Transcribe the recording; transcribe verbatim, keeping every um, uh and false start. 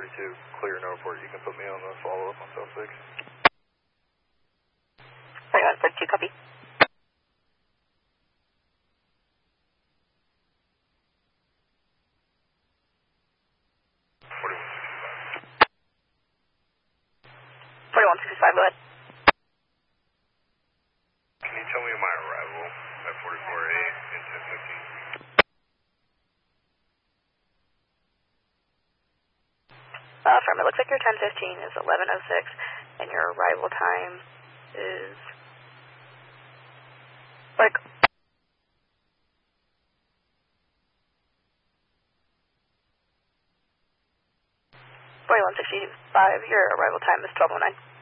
forty-two, clear no report. You can put me on the follow-up on South six. forty-one forty-two, copy. forty-one sixty-five, go ahead. Can you tell me my arrival at forty-four A in ten fifteen? Uh, firm, it looks like your ten fifteen is eleven oh six, and your arrival time is... Like... forty-one sixty-five, your arrival time is twelve oh nine.